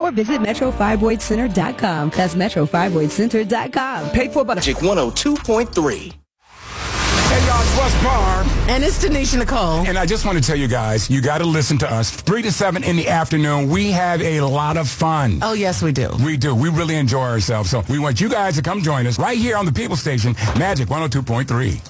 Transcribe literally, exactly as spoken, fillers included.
or visit metro fibroid center dot com. That's metro fibroid center dot com. Paid for by Magic one oh two point three. Hey, y'all, it's Russ Barr. And it's Tanisha Nicole. And I just want to tell you guys, you got to listen to us. three to seven in the afternoon. We have a lot of fun. Oh, yes, we do. We do. We really enjoy ourselves. So we want you guys to come join us right here on the People Station, Magic one oh two point three.